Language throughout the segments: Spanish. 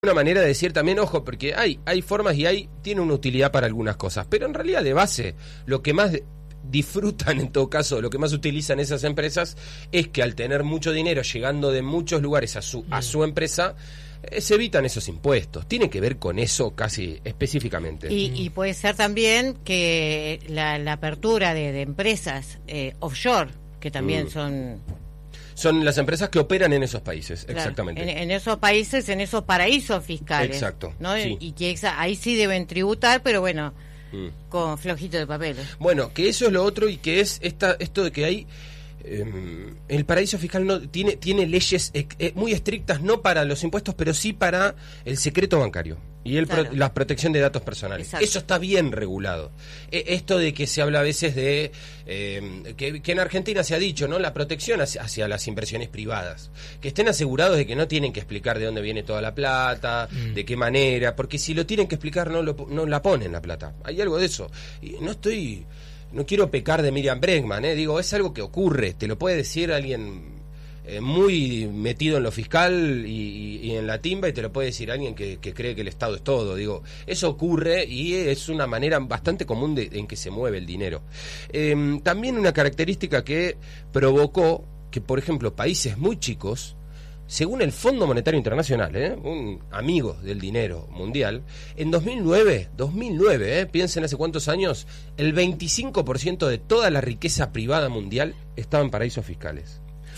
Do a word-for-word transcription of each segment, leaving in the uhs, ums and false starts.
Una manera de decir también, ojo, porque hay, hay formas y hay, tiene una utilidad para algunas cosas, pero en realidad de base, lo que más disfrutan en todo caso, lo que más utilizan esas empresas es que al tener mucho dinero llegando de muchos lugares a su, a su empresa, eh, se evitan esos impuestos. Tiene que ver con eso casi específicamente. Y, y puede ser también que la, la apertura de, de empresas eh, offshore, que también mm. son... Son las empresas que operan en esos países, claro, exactamente. En, en esos países, en esos paraísos fiscales. Exacto. ¿no? Sí. Y que exa, ahí sí deben tributar, pero bueno, mm. con flojito de papeles. Bueno, que eso es lo otro y que es esta esto de que hay... Eh, el paraíso fiscal no tiene, tiene leyes eh, eh, muy estrictas, no para los impuestos, pero sí para el secreto bancario y el claro. pro, la protección de datos personales. Exacto. Eso está bien regulado. Eh, esto de que se habla a veces de eh, que, que en Argentina se ha dicho, ¿no? La protección hacia, hacia las inversiones privadas, que estén asegurados de que no tienen que explicar de dónde viene toda la plata, mm. de qué manera, porque si lo tienen que explicar no, lo, no la ponen la plata. Hay algo de eso. Y no estoy No quiero pecar de Miriam Bregman, ¿eh? Digo, es algo que ocurre, te lo puede decir alguien eh, muy metido en lo fiscal y, y, y en la timba, y te lo puede decir alguien que, que cree que el Estado es todo. Digo, eso ocurre y es una manera bastante común de, en que se mueve el dinero. Eh, también una característica que provocó que, por ejemplo, países muy chicos, según el Fondo Monetario Internacional, ¿eh? un amigo del dinero mundial, en dos mil nueve, ¿eh? piensen hace cuántos años, el veinticinco por ciento de toda la riqueza privada mundial estaba en paraísos fiscales.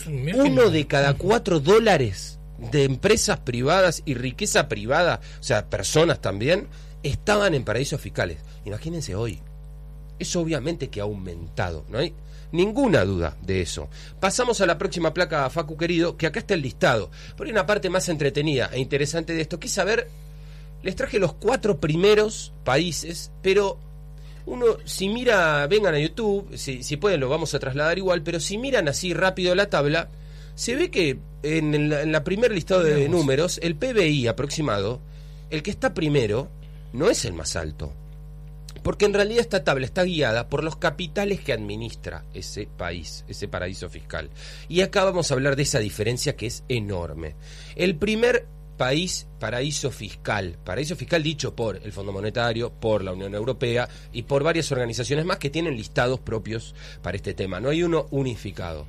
Uno de cada cuatro dólares de empresas privadas y riqueza privada, o sea, personas también, estaban en paraísos fiscales. Imagínense hoy. Eso obviamente que ha aumentado, ¿no hay ninguna duda de eso. Pasamos a la próxima placa, Facu querido, que acá está el listado. Por ahí una parte más entretenida e interesante de esto, que es saber, les traje los cuatro primeros países, pero uno, si mira, vengan a YouTube, si, si pueden lo vamos a trasladar igual, pero si miran así rápido la tabla, se ve que en, el, en la primer listado de números, el P B I aproximado, el que está primero, no es el más alto. Porque en realidad esta tabla está guiada por los capitales que administra ese país, ese paraíso fiscal. Y acá vamos a hablar de esa diferencia que es enorme. El primer país paraíso fiscal, paraíso fiscal dicho por el Fondo Monetario, por la Unión Europea y por varias organizaciones más que tienen listados propios para este tema. No hay uno unificado.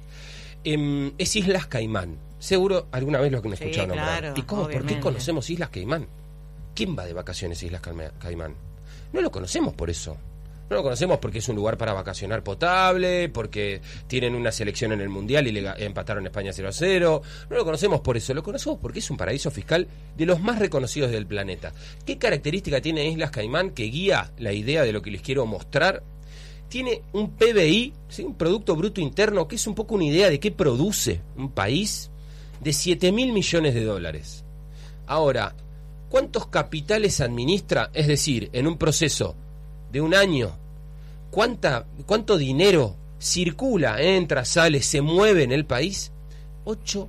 Eh, es Islas Caimán. Seguro alguna vez lo que me sí, escucharon nombrar. Claro, ¿Y cómo? obviamente. ¿Por qué conocemos Islas Caimán? ¿Quién va de vacaciones a Islas Caimán? No lo conocemos por eso. No lo conocemos porque es un lugar para vacacionar potable, porque tienen una selección en el Mundial y le empataron España cero a cero. No lo conocemos por eso, lo conocemos porque es un paraíso fiscal de los más reconocidos del planeta. ¿Qué característica tiene Islas Caimán que guía la idea de lo que les quiero mostrar? Tiene un P B I, ¿sí? Un Producto Bruto Interno, que es un poco una idea de qué produce un país, de siete mil millones de dólares. Ahora, ¿cuántos capitales administra? Es decir, en un proceso de un año, ¿cuánta, cuánto dinero circula, entra, sale, se mueve en el país? ocho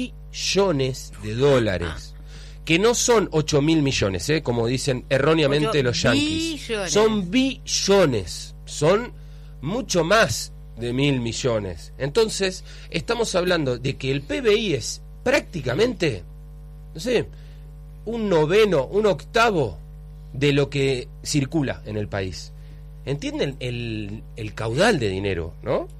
billones de dólares. Que no son ocho mil millones, ¿eh? Como dicen erróneamente los yanquis. Billones. Son billones. Son mucho más de mil millones. Entonces, estamos hablando de que el P B I es prácticamente, no sé, un noveno, un octavo de lo que circula en el país. ¿Entienden el, el caudal de dinero, no?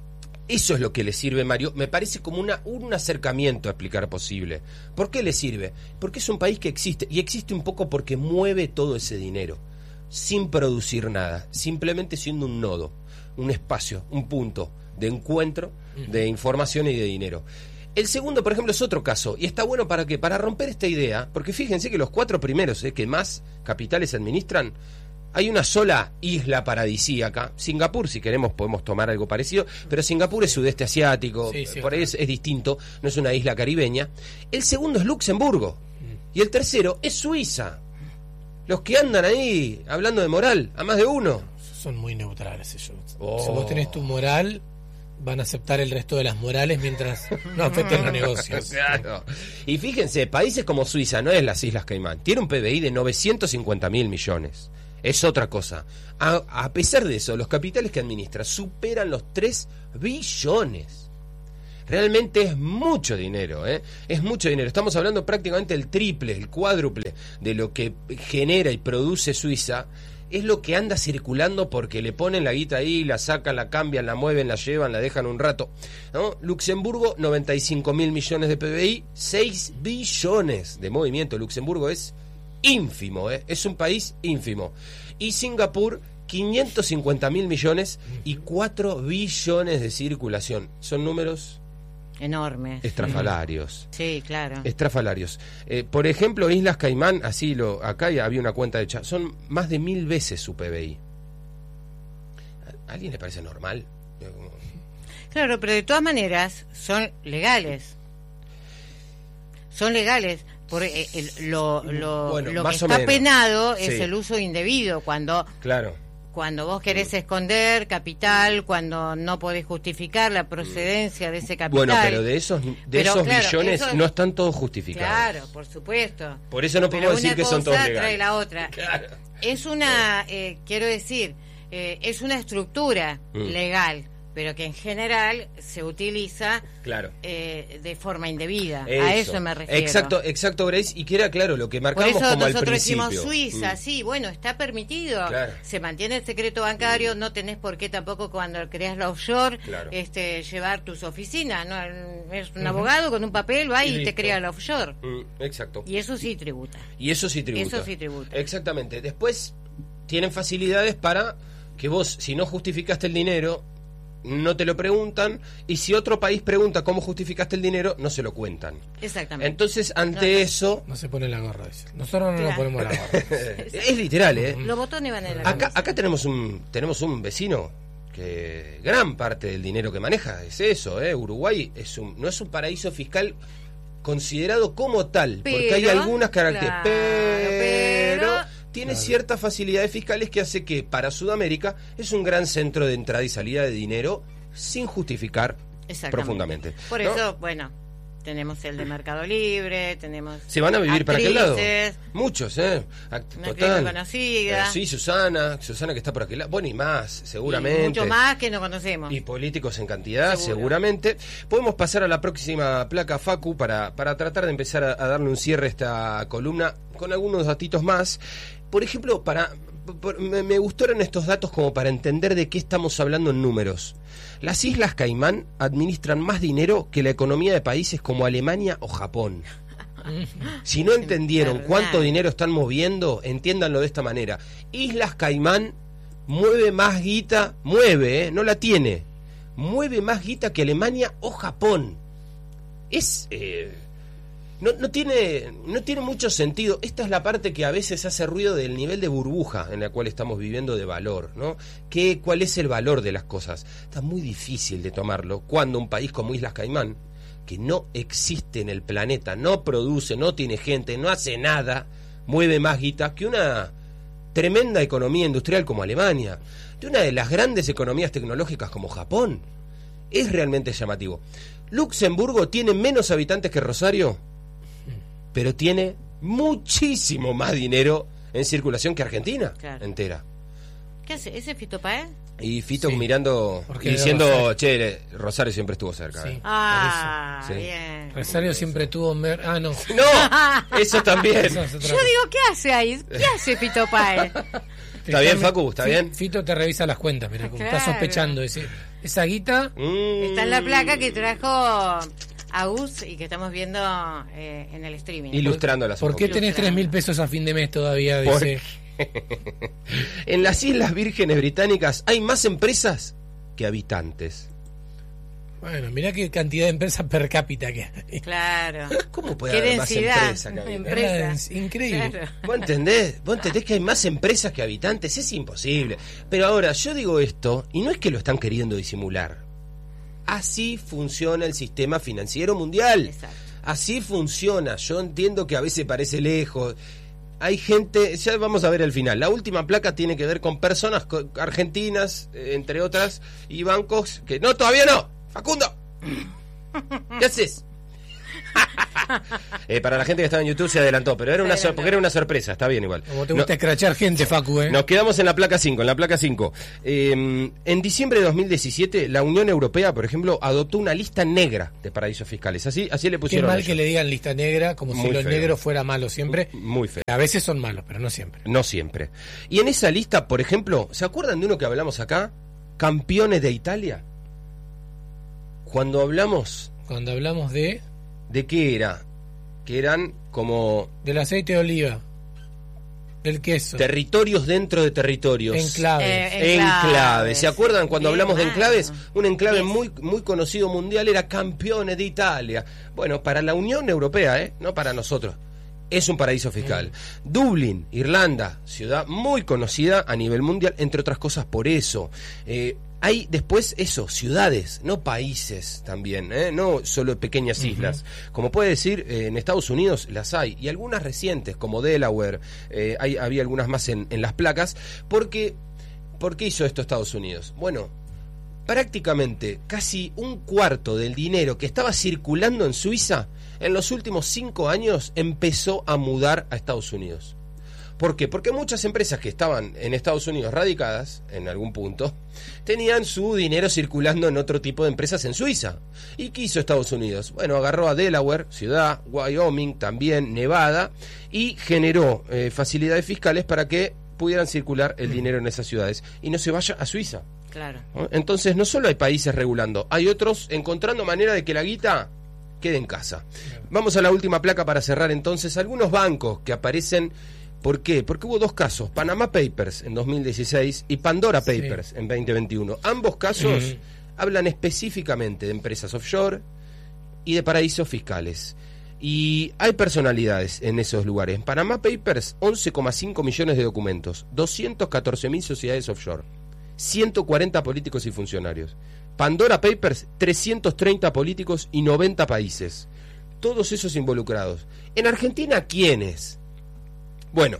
Eso es lo que le sirve, Mario. Me parece como una, un acercamiento a explicar posible. ¿Por qué le sirve? Porque es un país que existe, y existe un poco porque mueve todo ese dinero, sin producir nada, simplemente siendo un nodo, un espacio, un punto de encuentro de información y de dinero. El segundo, por ejemplo, es otro caso, y está bueno para qué, para romper esta idea, porque fíjense que los cuatro primeros eh, que más capitales administran, hay una sola isla paradisíaca. Singapur, si queremos, podemos tomar algo parecido, pero Singapur es sudeste asiático, sí, sí, por ahí es, es distinto, no es una isla caribeña. El segundo es Luxemburgo, y el tercero es Suiza. Los que andan ahí hablando de moral, a más de uno. Son muy neutrales ellos. Oh. Si vos tenés tu moral, van a aceptar el resto de las morales mientras no afecten los negocios. Claro. Y fíjense, países como Suiza, no es las Islas Caimán, tiene un P B I de novecientos cincuenta mil millones. Es otra cosa. A, a pesar de eso, los capitales que administra superan los tres billones. Realmente es mucho dinero, ¿eh? Es mucho dinero. Estamos hablando prácticamente el triple, el cuádruple de lo que genera y produce Suiza. Es lo que anda circulando porque le ponen la guita ahí, la sacan, la cambian, la mueven, la llevan, la dejan un rato, ¿no? Luxemburgo, noventa y cinco mil millones de P B I, seis billones de movimiento. Luxemburgo es ínfimo, ¿eh? Es un país ínfimo. Y Singapur, quinientos cincuenta mil millones y cuatro billones de circulación. Son números enormes. Estrafalarios. Sí, claro. Estrafalarios. Eh, por ejemplo, Islas Caimán, así lo, acá ya había una cuenta hecha, son más de mil veces su P B I. ¿A alguien le parece normal? Claro, pero de todas maneras son legales. Son legales. Por, eh, el, lo lo, bueno, lo que está menos. penado Sí. es el uso indebido, cuando Claro. cuando vos querés esconder capital, cuando no podés justificar la procedencia de ese capital. Bueno, pero de esos de Pero, esos claro, billones eso- no están todos justificados. Claro, por supuesto. Por eso no Pero podemos una decir que son todos cosa legales. trae la otra. Claro. Es una, eh, quiero decir, eh, es una estructura Mm. legal, pero que en general se utiliza Claro. eh, de forma indebida. A eso me refiero. Exacto, exacto, Grace, y que era claro lo que Por marcamos eso como al nosotros principio. decimos Suiza, Mm. sí, bueno, está permitido, Claro. se mantiene el secreto bancario, no tenés por qué tampoco cuando creas la offshore Claro. este, llevar tus oficinas, ¿no? Es un abogado con un papel, va Y y, te listo. crea la offshore. Mm, exacto. Y eso sí tributa. Y eso sí tributa. Eso sí tributa. Exactamente. Después tienen facilidades para que vos, si no justificaste el dinero, no te lo preguntan, y si otro país pregunta cómo justificaste el dinero, no se lo cuentan. Exactamente. Entonces, ante No, no. eso, No se pone la gorra, dice. Nosotros no Claro. nos ponemos la gorra. es literal, ¿eh? Los botones van en la Acá, camisa. acá tenemos un tenemos un vecino que gran parte del dinero que maneja es eso, ¿eh? Uruguay es un no es un paraíso fiscal considerado como tal, porque hay Pero, algunas características, claro, pero, pero- tiene Claro. ciertas facilidades fiscales que hace que para Sudamérica es un gran centro de entrada y salida de dinero sin justificar Exactamente. profundamente. Por ¿no? eso, bueno, tenemos el de Mercado Libre, tenemos... Se van a vivir para aquel lado. actrices, Muchos, ¿eh? Act- Una total. actriz conocida. Eh, sí, Susana, Susana que está por aquel lado. Bueno, y más, seguramente. y mucho más que no conocemos. Y políticos en cantidad, Seguro. seguramente. Podemos pasar a la próxima placa, Facu, para, para tratar de empezar a, a darle un cierre a esta columna con algunos datitos más. Por ejemplo, para por- me, me gustaron estos datos como para entender de qué estamos hablando en números. Las Islas Caimán administran más dinero que la economía de países como Alemania o Japón. Si no entendieron Infernal. cuánto dinero están moviendo, entiéndanlo de esta manera. Islas Caimán mueve más guita, mueve, ¿eh? No la tiene, mueve más guita que Alemania o Japón. Es... eh, no, no, tiene, no tiene mucho sentido. Esta es la parte que a veces hace ruido del nivel de burbuja en la cual estamos viviendo de valor, ¿no? ¿Qué, ¿Cuál es el valor de las cosas? Está muy difícil de tomarlo cuando un país como Islas Caimán, que no existe en el planeta, no produce, no tiene gente, no hace nada, mueve más guita que una tremenda economía industrial como Alemania, de una de las grandes economías tecnológicas como Japón. Es realmente llamativo. Luxemburgo tiene menos habitantes que Rosario, pero tiene muchísimo más dinero en circulación que Argentina Claro. entera. ¿Qué hace? ¿Ese es Fito Páez? Y Fito Sí. mirando Porque y de diciendo, Rosario. che, Rosario siempre estuvo cerca. Sí. ¿eh? Ah, Sí. bien. Rosario siempre tuvo... mer- Ah, no. No, eso también. Eso es otra Yo cosa. digo, ¿qué hace ahí? ¿Qué hace Fito Páez? ¿Está bien, Facu? ¿Está Fi- bien? Fito te revisa las cuentas, mira, como está Claro. sospechando. Ese, esa guita... Mm. Está en la placa que trajo Agus y que estamos viendo eh, en el streaming. Ilustrándolas un ¿Por qué poquito. tenés tres mil pesos a fin de mes todavía? ¿Por Dice. En las Islas Vírgenes Británicas hay más empresas que habitantes. Bueno, mirá qué cantidad de empresas per cápita que hay. Claro. ¿Cómo puede Qué haber más densidad. empresas que habitantes? Empresa. Es increíble. Claro. ¿Vos entendés? ¿Vos entendés que hay más empresas que habitantes? Es imposible. Pero ahora, yo digo esto, y no es que lo están queriendo disimular. Así funciona el sistema financiero mundial. Exacto. Así funciona. Yo entiendo que a veces parece lejos. Hay gente, ya vamos a ver al final. La última placa tiene que ver con personas co- argentinas, eh, entre otras, y bancos que... No, todavía no. Facundo. ¿Qué haces? eh, para la gente que estaba en YouTube se adelantó, pero era una sor- porque era una sorpresa, está bien igual. Como te gusta no, escrachar gente, Facu, ¿eh? Nos quedamos en la placa cinco, en la placa cinco. Eh, en diciembre de dos mil diecisiete, la Unión Europea, por ejemplo, adoptó una lista negra de paraísos fiscales. Así, así le pusieron. Qué mal ellos. que le digan lista negra, como Muy si lo feo. negro fuera malo siempre. Muy feo. A veces son malos, pero no siempre. No siempre. Y en esa lista, por ejemplo, ¿se acuerdan de uno que hablamos acá? Campeones de Italia. Cuando hablamos... Cuando hablamos de... ¿De qué era? Que eran como... Del aceite de oliva. Del queso. Territorios dentro de territorios. Enclaves. Eh, enclaves. enclaves. ¿Se acuerdan cuando Bien, hablamos de bueno. enclaves? Un enclave Yes. muy muy conocido mundial era Campeones de Italia. Bueno, para la Unión Europea, ¿eh? No para nosotros. Es un paraíso fiscal. Mm. Dublín, Irlanda, ciudad muy conocida a nivel mundial, entre otras cosas por eso. Eh, hay después eso, ciudades, no países también, ¿eh? No solo pequeñas islas. Uh-huh. Como puede decir, eh, en Estados Unidos las hay, y algunas recientes, como Delaware, eh, hay, había algunas más en, en las placas, porque, ¿por qué hizo esto Estados Unidos? Bueno, prácticamente casi un cuarto del dinero que estaba circulando en Suiza, en los últimos cinco años empezó a mudar a Estados Unidos. ¿Por qué? Porque muchas empresas que estaban en Estados Unidos radicadas, en algún punto, tenían su dinero circulando en otro tipo de empresas en Suiza. ¿Y qué hizo Estados Unidos? Bueno, agarró a Delaware, ciudad, Wyoming, también Nevada, y generó eh, facilidades fiscales para que pudieran circular el dinero en esas ciudades y no se vaya a Suiza. Claro. ¿No? Entonces no solo hay países regulando, hay otros encontrando manera de que la guita quede en casa. Vamos a la última placa para cerrar entonces. Algunos bancos que aparecen... ¿Por qué? Porque hubo dos casos, Panama Papers en dos mil dieciséis y Pandora Papers sí. en veinte veintiuno. Ambos casos mm. hablan específicamente de empresas offshore y de paraísos fiscales. Y hay personalidades en esos lugares. En Panama Papers, once coma cinco millones de documentos, doscientas catorce mil sociedades offshore, ciento cuarenta políticos y funcionarios. Pandora Papers, trescientos treinta políticos y noventa países. Todos esos involucrados. En Argentina, ¿quiénes? Bueno,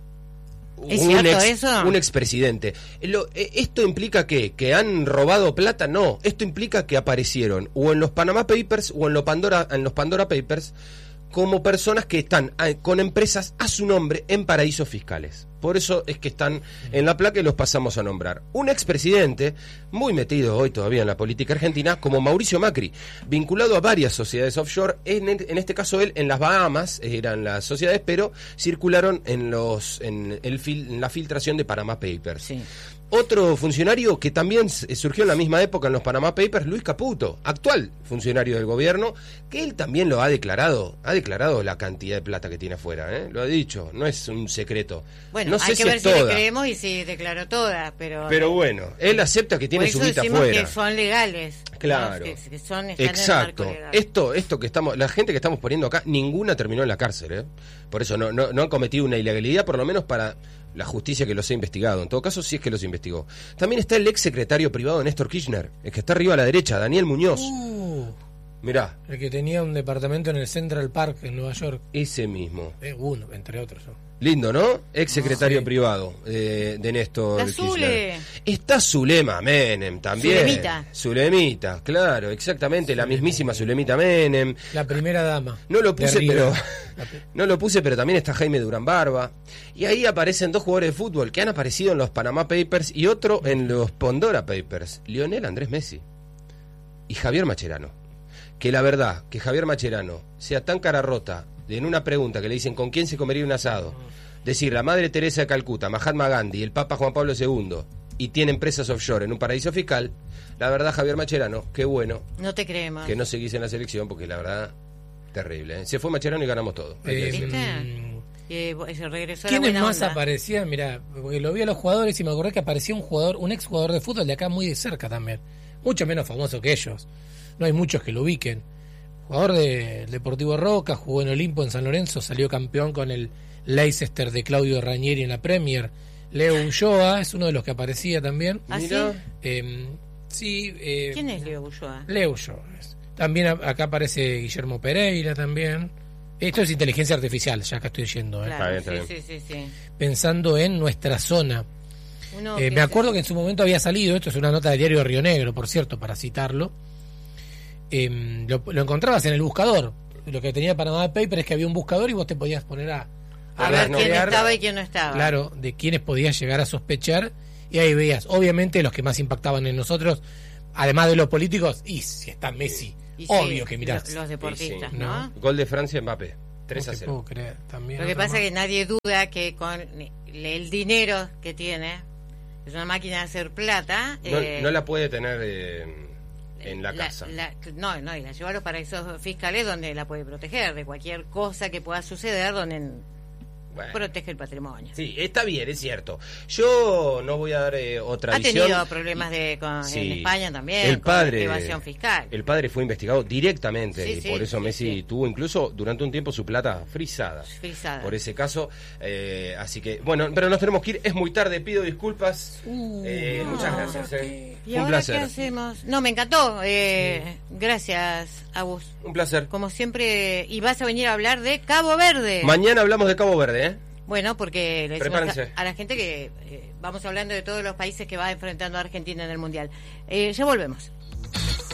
¿Es un, cierto ex, eso? un expresidente. Lo, ¿Esto implica qué? ¿Que han robado plata? No, esto implica que aparecieron o en los Panama Papers o en los Pandora, en los Pandora Papers como personas que están a, con empresas a su nombre en paraísos fiscales. Por eso es que están en la placa y los pasamos a nombrar. Un expresidente, muy metido hoy todavía en la política argentina, como Mauricio Macri, vinculado a varias sociedades offshore, en, en este caso él en las Bahamas, eran las sociedades, pero circularon en, los, en, el fil, en la filtración de Panama Papers. Sí. Otro funcionario que también surgió en la misma época en los Panama Papers, Luis Caputo, actual funcionario del gobierno, que él también lo ha declarado, ha declarado la cantidad de plata que tiene afuera, ¿eh? Lo ha dicho, no es un secreto. Bueno, no sé hay que si ver es si toda. le creemos y si declaró toda, pero... Pero bueno, él acepta que tiene por su eso guita decimos afuera. que son legales. Claro. ¿no? Que, que son, están exacto. En el marco legal. Esto, esto que estamos, la gente que estamos poniendo acá, ninguna terminó en la cárcel, ¿eh? Por eso no, no, no han cometido una ilegalidad, por lo menos para la justicia que los ha investigado. En todo caso, sí es que los investigó. También está el ex secretario privado Néstor Kirchner, el que está arriba a la derecha, Daniel Muñoz. Uh, Mirá. El que tenía un departamento en el Central Park en Nueva York. Ese mismo. Eh, uno, entre otros. ¿no? Lindo, ¿no? Ex secretario oh, sí. privado eh, de Néstor La Kirchner. Zule. Está Zulema Menem también. Zulemita. Zulemita, claro, exactamente, la mismísima Zulemita Menem. La primera dama. No lo puse, River. pero no lo puse, pero también está Jaime Durán Barba. Y ahí aparecen dos jugadores de fútbol que han aparecido en los Panama Papers y otro en los Pandora Papers, Lionel Andrés Messi y Javier Mascherano. Que la verdad, que Javier Mascherano sea tan cara rota en una pregunta que le dicen ¿con quién se comería un asado? Decir la Madre Teresa de Calcuta, Mahatma Gandhi, el Papa Juan Pablo segundo, y tiene empresas offshore en un paraíso fiscal, la verdad, Javier Mascherano, qué bueno. No te creemos. Que no seguís en la selección, porque la verdad, terrible. ¿eh? Se fue Mascherano y ganamos todo. Eh, eh, se regresó a ¿Quiénes la buena más onda? aparecían? Mirá, porque lo vi a los jugadores y me acordé que aparecía un jugador, un ex jugador de fútbol de acá muy de cerca también. Mucho menos famoso que ellos. No hay muchos que lo ubiquen. Jugador del Deportivo Roca, jugó en Olimpo, en San Lorenzo, salió campeón con el Leicester de Claudio Ranieri en la Premier. Leo Ulloa es uno de los que aparecía también. ¿Ah, sí? Eh, sí eh, ¿Quién es Leo Ulloa? Leo Ulloa. También a, acá aparece Guillermo Pereira también. Esto es inteligencia artificial, ya acá estoy yendo. ¿eh? Claro, Está bien, está sí, sí, sí, sí. Pensando en nuestra zona. Uno Eh, que me acuerdo se- que en su momento había salido, esto es una nota de Diario de Río Negro, por cierto, para citarlo. Eh, lo, lo encontrabas en el buscador. lo que tenía Panama Paper es que había un buscador y vos te podías poner a, a, a ver quién crear, estaba y quién no estaba. Claro, de quiénes podías llegar a sospechar, y ahí veías, obviamente, los que más impactaban en nosotros, además de los políticos, y si está Messi, y obvio sí, que mirás. Los, los deportistas, sí, sí. ¿no? Gol de Francia, Mbappé, tres a cero. Creer, también lo que pasa es que nadie duda que con el dinero que tiene, es una máquina de hacer plata. No, eh, no la puede tener eh, en la, la casa. La, no, no, y la lleva a los paraísos fiscales donde la puede proteger de cualquier cosa que pueda suceder, donde bueno, protege el patrimonio. Sí, está bien, es cierto. Yo no voy a dar eh, otra ha visión. Ha tenido problemas de con, sí. en España también, el padre, con evasión fiscal. El padre fue investigado directamente sí, y sí, por eso sí, Messi sí. tuvo incluso durante un tiempo su plata frisada. Frisada. Por ese caso. Eh, así que, bueno, pero nos tenemos que ir. Es muy tarde, pido disculpas. Uh, eh, no, muchas gracias. Eh. ¿Y ahora un placer. ¿Qué hacemos? No, me encantó. Eh, sí. Gracias, Agus. Un placer. Como siempre. Y vas a venir a hablar de Cabo Verde. Mañana hablamos de Cabo Verde, ¿eh? Bueno, porque le decimos a, a la gente que eh, vamos hablando de todos los países que va enfrentando a Argentina en el Mundial. Eh, ya volvemos.